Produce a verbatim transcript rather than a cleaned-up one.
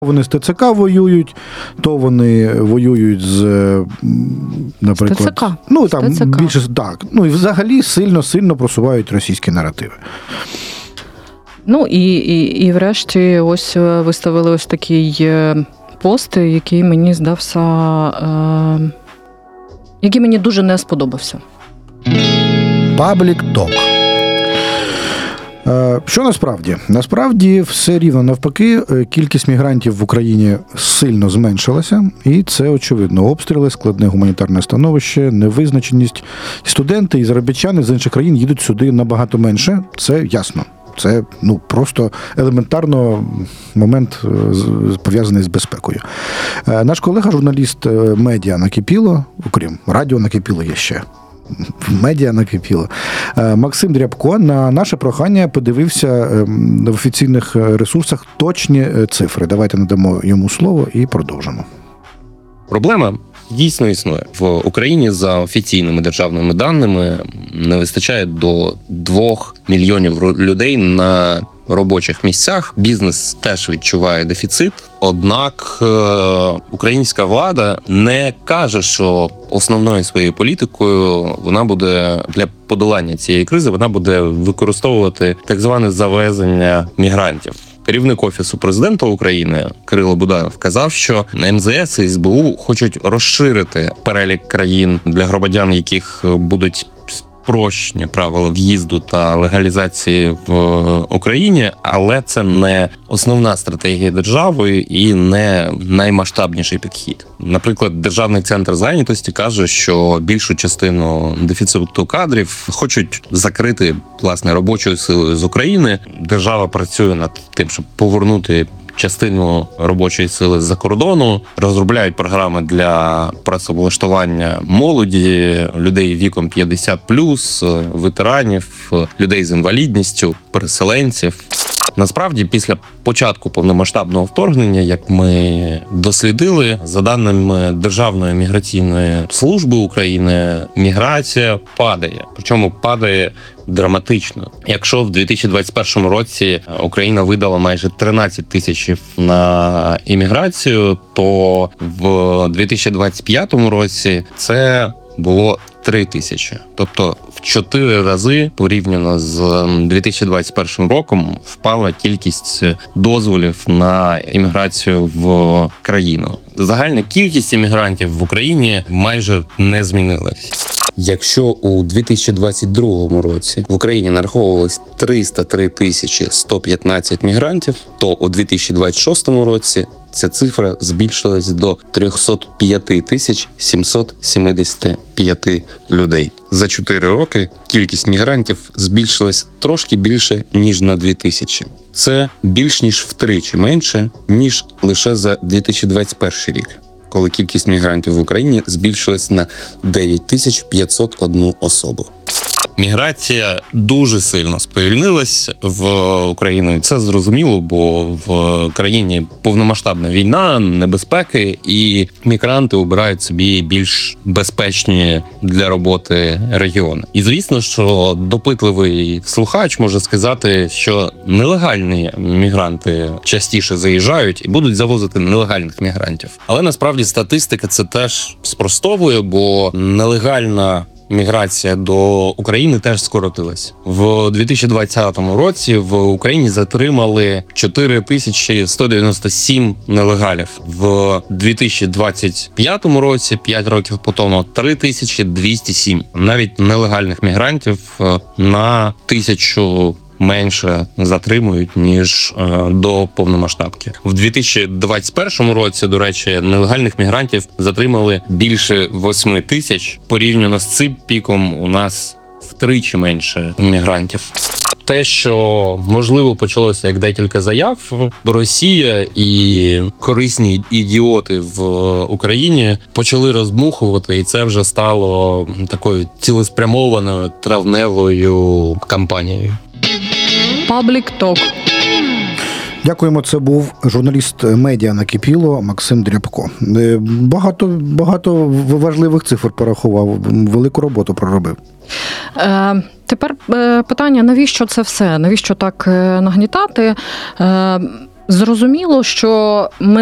Вони з ТЦК воюють, то вони воюють з, наприклад... З ТЦК. Ну, там з ТЦК. більше, так. Ну, і взагалі сильно-сильно просувають російські наративи. Ну, і, і, і врешті ось виставили ось такий пост, який мені здався, е, який мені дуже не сподобався. Паблік ток. Що насправді? Насправді все рівно навпаки, кількість мігрантів в Україні сильно зменшилася, і це очевидно. Обстріли, складне гуманітарне становище, невизначеність. Студенти і заробітчани з інших країн їдуть сюди набагато менше, це ясно. Це ну просто елементарно момент пов'язаний з безпекою. Наш колега, журналіст медіа накипіло, окрім радіо накипіло є ще. Медіа накипіло. Максим Дрябко на наше прохання подивився в офіційних ресурсах точні цифри. Давайте надамо йому слово і продовжимо. Проблема дійсно існує. В Україні за офіційними державними даними не вистачає до двох мільйонів людей на робочих місцях. Бізнес теж відчуває дефіцит. Однак українська влада не каже, що основною своєю політикою вона буде для подолання цієї кризи, вона буде використовувати так зване завезення мігрантів. Керівник Офісу президента України Кирило Буданов казав, що ем зе ес і ес бе у хочуть розширити перелік країн, для громадян яких будуть спрощені правила в'їзду та легалізації в Україні, але це не основна стратегія держави і не наймасштабніший підхід. Наприклад, Державний центр зайнятості каже, що більшу частину дефіциту кадрів хочуть закрити, власне, робочою силою з України. Держава працює над тим, щоб повернути частину робочої сили з-за кордону, розробляють програми для працевлаштування молоді, людей віком п'ятдесят плюс, ветеранів, людей з інвалідністю, переселенців. Насправді, після початку повномасштабного вторгнення, як ми дослідили, за даними Державної міграційної служби України, міграція падає. Причому падає драматично. Якщо в дві тисячі двадцять першому році Україна видала майже тринадцять тисяч на імміграцію, то в дві тисячі двадцять п'ятому році це було три тисячі. Тобто в чотири рази порівняно з дві тисячі двадцять першим роком впала кількість дозволів на імміграцію в країну. Загальна кількість іммігрантів в Україні майже не змінилась. Якщо у дві тисячі двадцять другому році в Україні нараховувалось триста три тисячі сто п'ятнадцять мігрантів, то у дві тисячі двадцять шостому році ця цифра збільшилась до триста п'ять тисяч сімсот сімдесят п'ять людей. За чотири роки кількість мігрантів збільшилась трошки більше, ніж на дві тисячі. Це більш ніж втричі менше, ніж лише за дві тисячі двадцять перший рік, коли кількість мігрантів в Україні збільшилась на дев'ять тисяч п'ятсот одну особу. Міграція дуже сильно сповільнилась в Україну. І це зрозуміло, бо в країні повномасштабна війна, небезпеки, і мігранти обирають собі більш безпечні для роботи регіони. І звісно, що допитливий слухач може сказати, що нелегальні мігранти частіше заїжджають і будуть завозити нелегальних мігрантів. Але насправді статистика це теж спростовує, бо нелегальна міграція до України теж скоротилась. В дві тисячі двадцятому році в Україні затримали чотири тисячі сто дев'яносто сім нелегалів. В дві тисячі двадцять п'ятому році, п'ять років по тому, три тисячі двісті сім. Навіть нелегальних мігрантів на тисячу менше затримують, ніж е, до повномасштабки. В дві тисячі двадцять першому році, до речі, нелегальних мігрантів затримали більше восьми тисяч. Порівняно з цим піком у нас втричі менше мігрантів. Те, що, можливо, почалося як декілька заяв, Росія і корисні ідіоти в Україні почали роздмухувати, і це вже стало такою цілеспрямованою травневою кампанією. Паблік ток. Дякуємо. Це був журналіст медіа накипіло Максим Дрябко. Багато, багато важливих цифр порахував, велику роботу проробив. Е, тепер е, питання, навіщо це все? Навіщо так е, нагнітати? Е, Зрозуміло, що ми